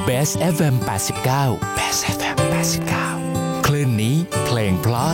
Best FM 89 Best FM 89คลื่นนี้เพลงเพราะ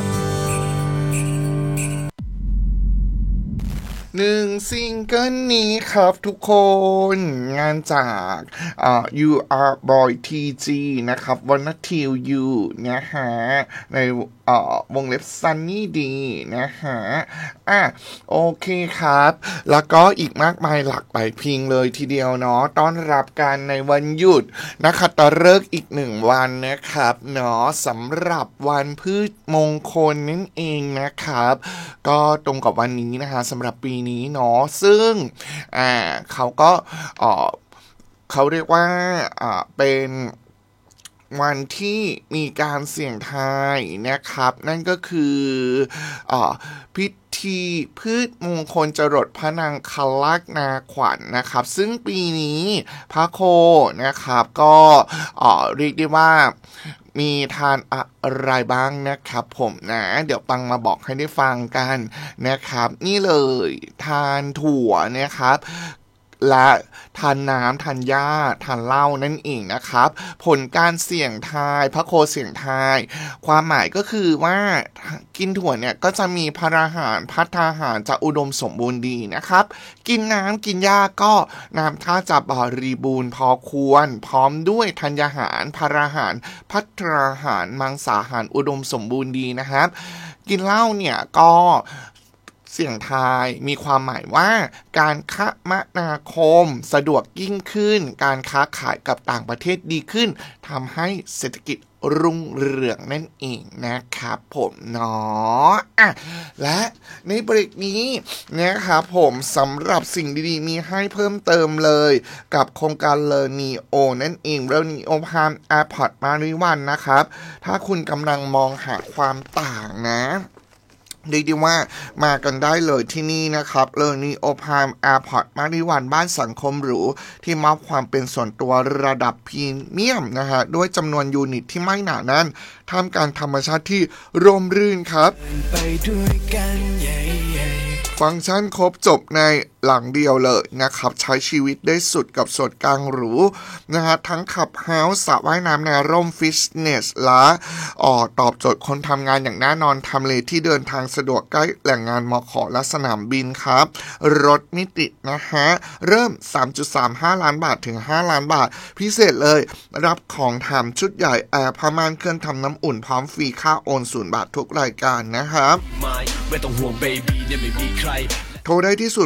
ซิงเกิลนี้ครับทุกคนงานจากYou Are Boy TG นะครับ Wanna Tell You นะฮะในวงเล็บ Sunny D นะฮะโอเคครับแล้วก็อีกมากมายหลากหลายเพลงเลยทีเดียวเนาะต้อนรับกันในวันหยุดนะคะตะเลิกอีก1วันนะครับเนาะสำหรับวันพืชมงคลนั่นเองนะครับก็ตรงกับวันนี้นะคะสำหรับปีนี้เนาะซึ่งเขาก็เขาเรียกว่าเป็นวันที่มีการเสี่ยงทายนะครับนั่นก็คือพิธีพืชมงคลจรดพระนางคัลลักนาขวัญ นะครับซึ่งปีนี้พระโคนะครับก็เรียกได้ว่ามีทานอะไรบ้างนะครับผมนะเดี๋ยวปังมาบอกให้ได้ฟังกันนะครับนี่เลยทานถั่วนะครับและทานน้ำทานหญ้าทานเหล้านั่นเองนะครับผลการเสี่ยงทายพระโคเสี่ยงทายความหมายก็คือว่ากินถั่วเนี่ยก็จะมีพลาหารพัฒนาหารจะอุดมสมบูรณ์ดีนะครับกินน้ำกินหญ้าก็น้ำท่าจะบริบูรณ์พอควรพร้อมด้วยธัญญาหารพลาหารพัฒนาหารมังสาหารอุดมสมบูรณ์ดีนะครับกินเหล้าเนี่ยก็เสี่ยงทายมีความหมายว่าการคมนาคมสะดวกยิ่งขึ้นการค้าขายกับต่างประเทศดีขึ้นทำให้เศรษฐกิจรุ่งเรืองนั่นเองนะครับผมเนาะและในเบรกนี้นะครับผมสำหรับสิ่งดีๆมีให้เพิ่มเติมเลยกับโครงการเลอนีโอนั่นเองเลอนีโอพามแอร์พอร์ตมาริวันนะครับถ้าคุณกำลังมองหาความต่างนะเรียกได้ว่ามากันได้เลยที่นี่นะครับเลอนีโอพามแอร์พอร์ตมาริวันบ้านสังคมหรูที่มอบความเป็นส่วนตัวระดับพรีเมียมนะฮะด้วยจำนวนยูนิตที่ไม่หนาแน่นท่ามกลางธรรมชาติที่ร่มรื่นครับไปด้วยกันฟังก์ชันครบจบในหลังเดียวเลยนะครับใช้ชีวิตได้สุดกับส่วนกลางหรูนะฮะทั้งขับเฮาส์สระว่ายน้ำในร่มฟิตเนสและตอบโจทย์คนทำงานอย่างแน่นอนทำเลที่เดินทางสะดวกใกล้แหล่งงานมข.และสนามบินครับรถมิตินะฮะเริ่ม 3.35 ล้านบาทถึง5ล้านบาทพิเศษเลยรับของแถมชุดใหญ่แอร์ผ้าม่านเครื่องทำน้ำอุ่นพร้อมฟรีค่าโอน0 บาททุกรายการนะครับไม่ต้องห่วงเบบี้เนี่ยไม่มีใครโทรได้ที่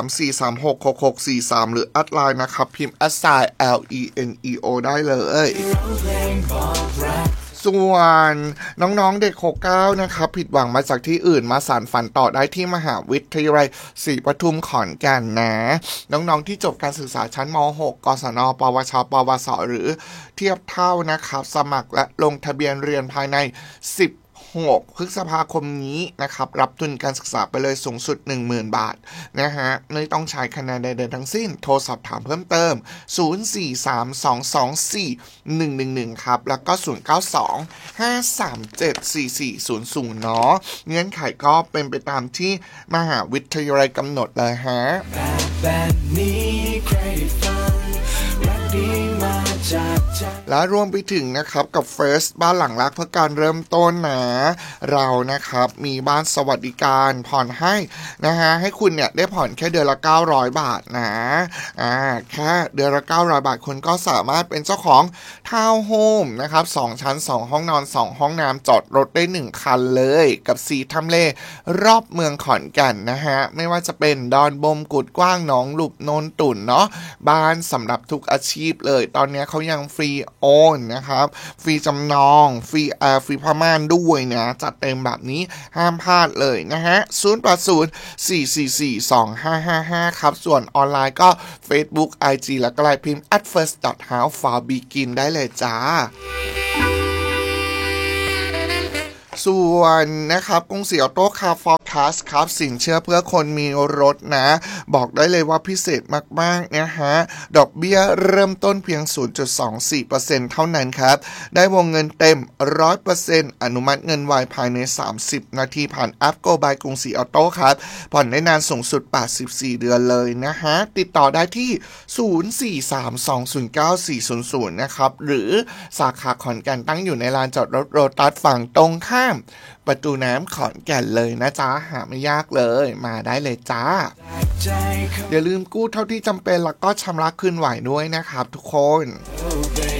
0834366643หรือแอดไลน์นะครับพิมพ์ @LENEO ได้เลยส่วนน้องๆเด็ก69นะครับผิดหวังมาจากที่อื่นมาสานฝันต่อได้ที่มหาวิทยาลัยศรีปทุมขอนแก่นนะน้องๆที่จบการศึกษาชั้นม.6 กศน.ปวช.ปวส.หรือเทียบเท่านะครับสมัครและลงทะเบียนเรียนภายใน10 พฤษภาคมนี้นะครับรับทุนการศึกษาไปเลยสูงสุด 10,000 บาทนะฮะไม่ต้องใช้คะแนนใดๆทั้งสิ้นโทรสอบถามเพิ่มเติม0432241111ครับแล้วก็0925374400เนาะเงื่อนไขก็เป็นไปตามที่มหาวิทยาลัยกำหนดเลยฮะแบบนี้ใครฟังรักดีมาและรวมไปถึงนะครับกับ First บ้านหลังรักเพื่อการเริ่มต้นนะเรานะครับมีบ้านสวัสดิการผ่อนให้นะฮะให้คุณเนี่ยได้ผ่อนแค่เดือนละ900 บาทนะแค่เดือนละ900 บาทคุณก็สามารถเป็นเจ้าของทาวน์โฮมนะครับ2ชั้น2ห้องนอน2ห้องน้ำจอดรถได้1คันเลยกับ4ทำเลรอบเมืองขอนแก่นนะฮะไม่ว่าจะเป็นดอนบมกุดกว้างหนองหลุบโนนตุ่นเนาะบ้านสำหรับทุกอาชีพเลยตอนนี้เขายังฟรีโอนนะครับฟรีจำนองฟรีฟรีผ้าม่านด้วยนะจัดเต็มแบบนี้ห้ามพลาดเลยนะฮะ0804442555ครับส่วนออนไลน์ก็ Facebook IG แล้วก็ไลน์พิมพ์ @first.house for begin ได้เลยจ้าส่วนนะครับกรุงศรีออโต้คาร์ฟอร์คาสครับสินเชื่อเพื่อคนมีรถนะบอกได้เลยว่าพิเศษมากๆนะฮะดอกเบี้ยเริ่มต้นเพียง 0.24% เท่านั้นครับได้วงเงินเต็ม 100% อนุมัติเงินไวภายใน30นาทีผ่านแอป Go by กรุงศรีออโต้ครับผ่อนได้นานสูงสุด84เดือนเลยนะฮะติดต่อได้ที่ 0432094400 นะครับหรือสาขาขอนแก่นตั้งอยู่ในลานจอดรถโรตัสฝั่งตรงข้ามประตูน้ำขอนแก่นเลยนะจ๊ะหาไม่ยากเลยมาได้เลยจ้าอย่าลืมกู้เท่าที่จำเป็นแล้วก็ชำระคืนไหวด้วยนะครับทุกคน